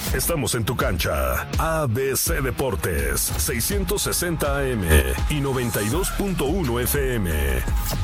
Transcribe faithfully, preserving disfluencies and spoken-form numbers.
Estamos en tu cancha. A B C Deportes, seiscientos sesenta A M y noventa y dos punto uno F M.